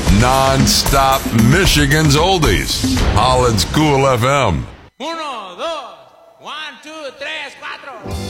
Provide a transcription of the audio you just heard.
Non-stop Michigan's oldies. Holland's Cool FM. 1, 2, 1, 2, 3, 4.